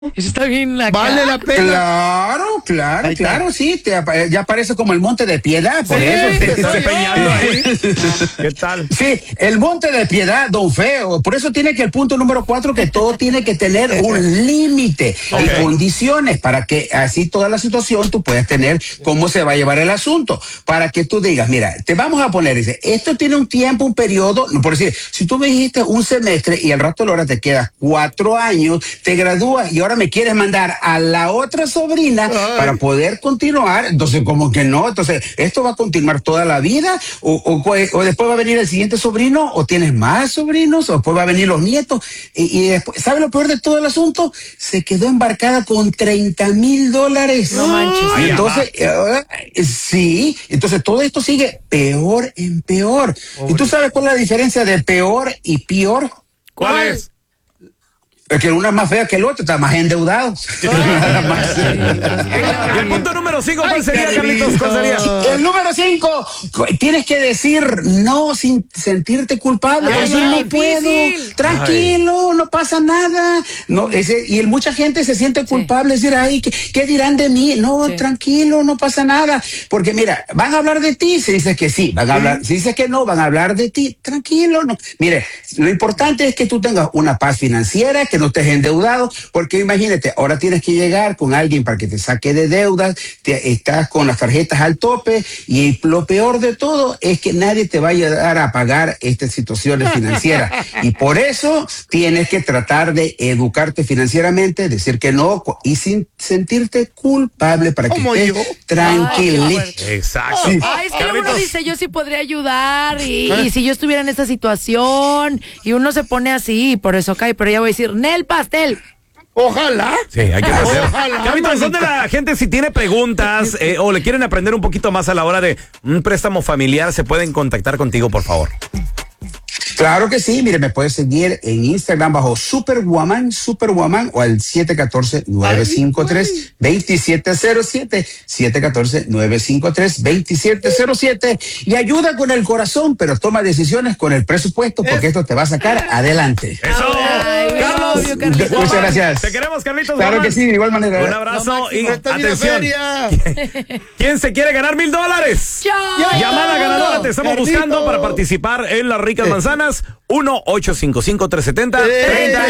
Eso está bien acá. Vale la pena. Claro, sí, ya parece como el Monte de Piedad, por eso. Te estoy peñando ahí. ¿Qué tal? Sí, el Monte de Piedad, don Feo. Por eso tiene que el punto número 4, que todo tiene que tener un límite y condiciones para que así toda la situación tú puedas tener cómo se va a llevar el asunto. Para que tú digas, mira, te vamos a poner, dice, esto tiene un tiempo, un periodo, por decir, si tú me dijiste un semestre y al rato de la hora te quedas 4 años, te gradúas y ahora me quieres mandar a la otra sobrina para poder continuar, entonces como que no, entonces esto va a continuar toda la vida o después va a venir el siguiente sobrino o tienes más sobrinos o después va a venir los nietos y después, ¿sabe lo peor de todo el asunto? Se quedó embarcada con $30,000. No manches. Entonces, sí, entonces todo esto sigue peor en peor. ¿Y tú sabes cuál es la diferencia de peor y peor? ¿Cuál es? Es que una es más fea que el otro, está más endeudado. Nada más. Y el punto número 5, ¿cuál sería, Carlitos? ¿Cuál sería? El número 5, tienes que decir no sin sentirte culpable. Ay, Eso es no difícil. puedo. Tranquilo, no pasa nada. No, mucha gente se siente culpable, decir, ay, ¿qué dirán de mí? No, tranquilo, no pasa nada. Porque mira, van a hablar de ti, si dices que sí, van a hablar, si dices que no, van a hablar de ti. Tranquilo, no. Mire, lo importante es que tú tengas una paz financiera, que no estés endeudado, porque imagínate, ahora tienes que llegar con alguien para que te saque de deudas, estás con las tarjetas al tope y lo peor de todo es que nadie te va a ayudar a pagar estas situaciones financieras y por eso tienes que tratar de educarte financieramente, decir que no y sin sentirte culpable para que estés tranquilito. Exacto. Sí. Ay, es que uno dice, yo sí podría ayudar y si yo estuviera en esta situación y uno se pone así y por eso cae, pero ya voy a decir, Nel pastel. Ojalá. Sí, hay que hacer. Carlitos, ¿dónde la gente, si tiene preguntas o le quieren aprender un poquito más a la hora de un préstamo familiar, se pueden contactar contigo, por favor? Claro que sí, mire, me puedes seguir en Instagram bajo Superwoman o al 714-953-2707, 714-953-2707 y ayuda con el corazón, pero toma decisiones con el presupuesto porque esto te va a sacar adelante. ¡Eso! Carlos, muchas gracias. Te queremos, Carlitos. Claro Guaman. que sí, de igual manera. Un abrazo y Préstame atención. la feria. ¿Quién se quiere ganar $1,000? ¡Yo! Llamada ganadora, te estamos buscando para participar en las ricas manzanas. 1-855-370-30